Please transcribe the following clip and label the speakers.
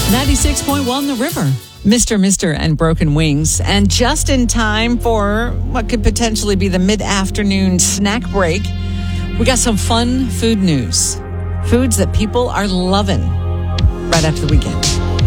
Speaker 1: 96.1 The River. Mr. and Broken Wings. And just in time for what could potentially be the mid-afternoon snack break, we got some fun food news. Foods that people are loving right after the weekend.